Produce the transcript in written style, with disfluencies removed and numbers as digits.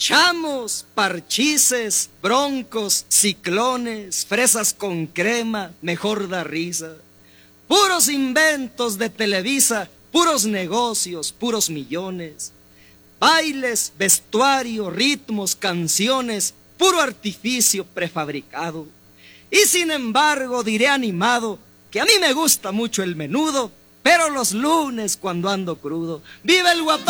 Chamos, parchices, broncos, ciclones, fresas con crema, mejor da risa. Puros inventos de Televisa, puros negocios, puros millones. Bailes, vestuario, ritmos, canciones, puro artificio prefabricado. Y sin embargo diré animado que a mí me gusta mucho el menudo, pero los lunes cuando ando crudo. ¡Viva el guapango!